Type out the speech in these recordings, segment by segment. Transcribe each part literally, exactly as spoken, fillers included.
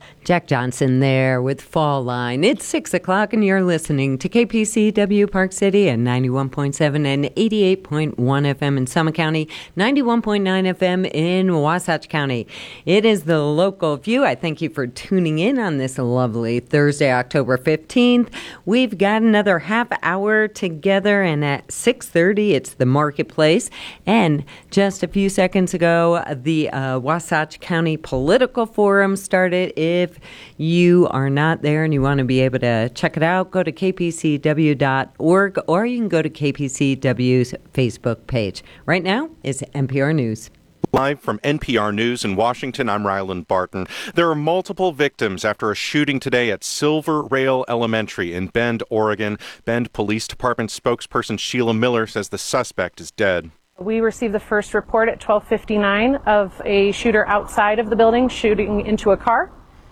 Jack Johnson there with Fall Line. It's six o'clock and you're listening to K P C W Park City at ninety-one point seven and eighty-eight point one F M in Summit County, ninety-one point nine F M in Wasatch County. It is the local view. I thank you for tuning in on this lovely Thursday, October fifteenth. We've got another half hour together, and at six thirty, it's the Marketplace. And just a few seconds ago, the uh, Wasatch County Political Forum started. If you are not there and you want to be able to check it out, go to k p c w dot org, or you can go to K P C W's Facebook page. Right now is N P R News. Live from N P R News in Washington, I'm Ryland Barton. There are multiple victims after a shooting today at Silver Rail Elementary in Bend, Oregon. Bend Police Department spokesperson Sheila Miller says the suspect is dead. We received the first report at twelve fifty-nine of a shooter outside of the building shooting into a car.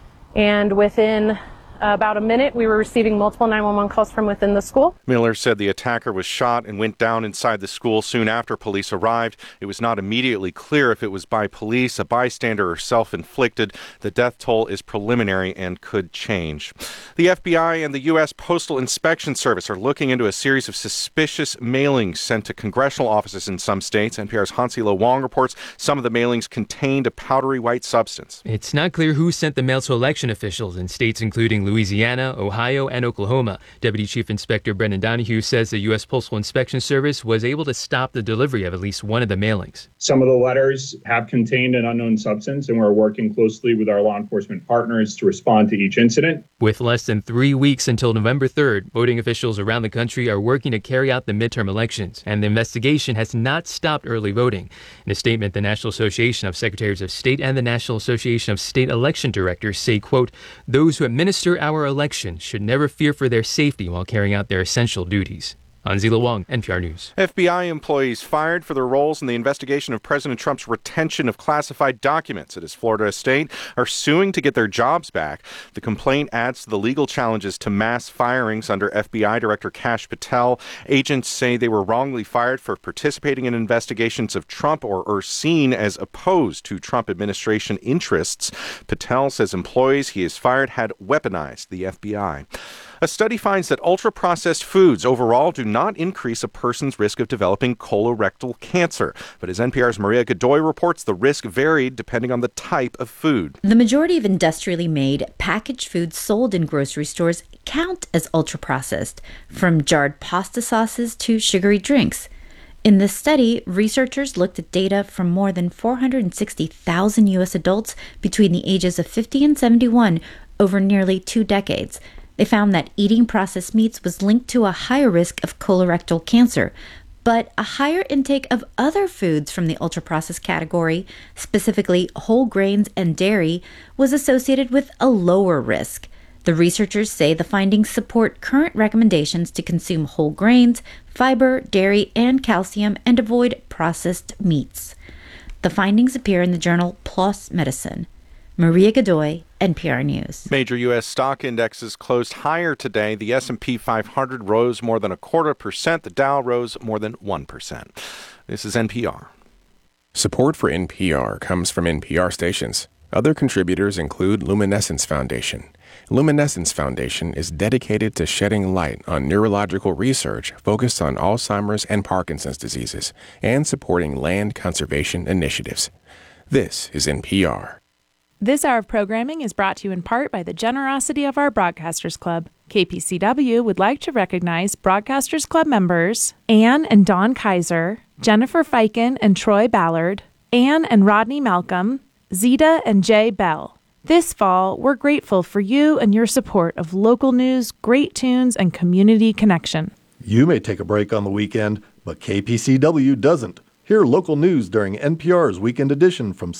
And within about a minute, we were receiving multiple nine one one calls from within the school. Miller said the attacker was shot and went down inside the school soon after police arrived. It was not immediately clear if it was by police, a bystander, or self-inflicted. The death toll is preliminary and could change. The F B I and the U S Postal Inspection Service are looking into a series of suspicious mailings sent to congressional offices in some states. N P R's Hansilo Wong reports some of the mailings contained a powdery white substance. It's not clear who sent the mail to election officials in states including Louisiana, Ohio, and Oklahoma. Deputy Chief Inspector Brendan Donahue says the U S Postal Inspection Service was able to stop the delivery of at least one of the mailings. Some of the letters have contained an unknown substance, and we're working closely with our law enforcement partners to respond to each incident. With less than three weeks until November third, voting officials around the country are working to carry out the midterm elections, and the investigation has not stopped early voting. In a statement, the National Association of Secretaries of State and the National Association of State Election Directors say, quote, "Those who administer our election should never fear for their safety while carrying out their essential duties." Anzila Wong, N P R News. F B I employees fired for their roles in the investigation of President Trump's retention of classified documents at his Florida estate are suing to get their jobs back. The complaint adds to the legal challenges to mass firings under F B I Director Kash Patel. Agents say they were wrongly fired for participating in investigations of Trump or are seen as opposed to Trump administration interests. Patel says employees he has fired had weaponized the F B I. A study finds that ultra-processed foods overall do not increase a person's risk of developing colorectal cancer. But as N P R's Maria Godoy reports, the risk varied depending on the type of food. The majority of industrially made packaged foods sold in grocery stores count as ultra-processed, from jarred pasta sauces to sugary drinks. In this study, researchers looked at data from more than four hundred sixty thousand U S adults between the ages of fifty and seventy-one over nearly two decades. They found that eating processed meats was linked to a higher risk of colorectal cancer, but a higher intake of other foods from the ultra-processed category, specifically whole grains and dairy, was associated with a lower risk. The researchers say the findings support current recommendations to consume whole grains, fiber, dairy, and calcium, and avoid processed meats. The findings appear in the journal PLOS Medicine. Maria Godoy, N P R News. Major U S stock indexes closed higher today. The S and P five hundred rose more than a quarter percent. The Dow rose more than one percent. This is N P R. Support for N P R comes from N P R stations. Other contributors include Luminescence Foundation. Luminescence Foundation is dedicated to shedding light on neurological research focused on Alzheimer's and Parkinson's diseases and supporting land conservation initiatives. This is N P R. This hour of programming is brought to you in part by the generosity of our Broadcasters Club. K P C W would like to recognize Broadcasters Club members Anne and Dawn Kaiser, Jennifer Fiken and Troy Ballard, Anne and Rodney Malcolm, Zeta and Jay Bell. This fall, we're grateful for you and your support of local news, great tunes, and community connection. You may take a break on the weekend, but K P C W doesn't. Hear local news during N P R's Weekend Edition from